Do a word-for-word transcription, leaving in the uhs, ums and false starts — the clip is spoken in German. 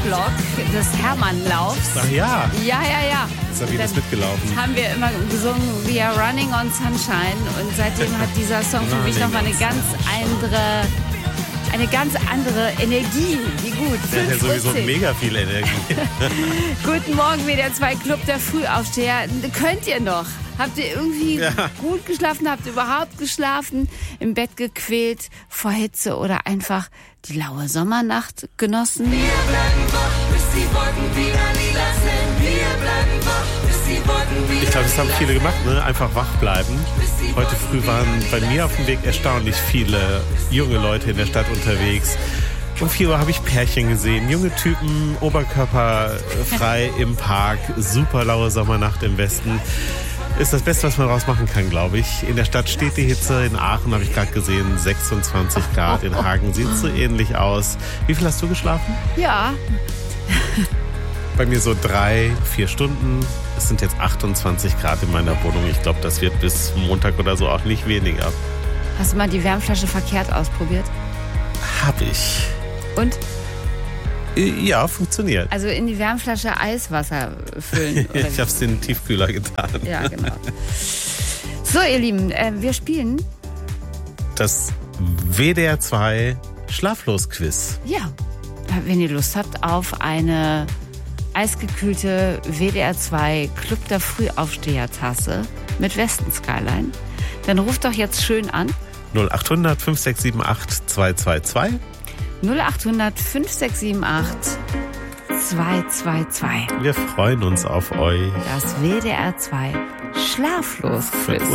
Werbeblock des Hermannlaufs. Ach ja. Ja, ja, ja. Ist da wieder mitgelaufen. Haben wir immer gesungen, We are running on sunshine. Und seitdem hat dieser Song für mich nochmal eine ganz andere, eine ganz andere Energie. Wie gut. Der hat ja sowieso mega viel Energie. Guten Morgen, W D R zwei Club der Frühaufsteher. Könnt ihr noch? Habt ihr irgendwie ja. gut geschlafen? Habt ihr überhaupt geschlafen? Im Bett gequält vor Hitze oder einfach die laue Sommernacht genossen? Wir bleiben wach, bis die Wolken wieder lila sind. Wir bleiben wach, bis die Wolken wieder. Ich glaube, das haben viele gemacht, ne? Einfach wach bleiben. Heute früh waren bei mir auf dem Weg erstaunlich viele junge Leute in der Stadt unterwegs. Um vier Uhr habe ich Pärchen gesehen, junge Typen, oberkörperfrei im Park, super laue Sommernacht im Westen. Ist das Beste, was man daraus machen kann, glaube ich. In der Stadt steht die Hitze. In Aachen habe ich gerade gesehen, sechsundzwanzig Grad. In Hagen sieht es so ähnlich aus. Wie viel hast du geschlafen? Ja. Bei mir so drei, vier Stunden. Es sind jetzt achtundzwanzig Grad in meiner Wohnung. Ich glaube, das wird bis Montag oder so auch nicht weniger. Hast du mal die Wärmflasche verkehrt ausprobiert? Hab ich. Und? Ja, funktioniert. Also in die Wärmflasche Eiswasser füllen. Oder ich habe es in den Tiefkühler getan. Ja, genau. So, ihr Lieben, äh, wir spielen das W D R zwei Schlaflos-Quiz. Ja, wenn ihr Lust habt auf eine eisgekühlte W D R zwei Club der Frühaufsteher-Tasse mit Westen-Skyline, dann ruft doch jetzt schön an. null acht hundert fünf sechs sieben acht zwei zwei zwei. null acht hundert fünf sechs sieben acht zwei zwei zwei. Wir freuen uns auf euch. Das W D R zwei Schlaflos-Quiz.